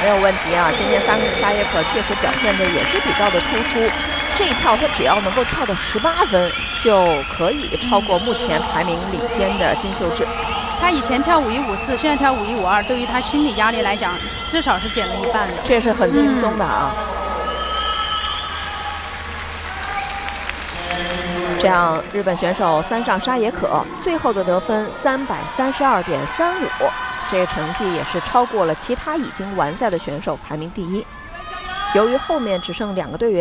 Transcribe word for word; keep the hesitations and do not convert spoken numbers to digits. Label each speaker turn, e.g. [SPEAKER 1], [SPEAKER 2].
[SPEAKER 1] 没有问题啊。今天沙沙耶可确实表现的也是比较的突出，这一跳他只要能够跳到十八分，就可以超过目前排名领先的金秀智。
[SPEAKER 2] 他以前跳五一五四，现在跳五一五二，对于他心理压力来讲，至少是减了一半的，
[SPEAKER 1] 这是很轻松的啊。嗯、这样，日本选手三上沙野可最后的得分三百三十二点三五，这个成绩也是超过了其他已经完赛的选手，排名第一。由于后面只剩两个队员。